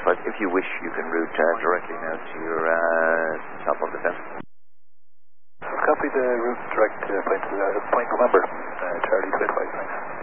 but if you wish, you can route directly now to your top of the fence. Copy the route direct point November, Charlie 25, thanks.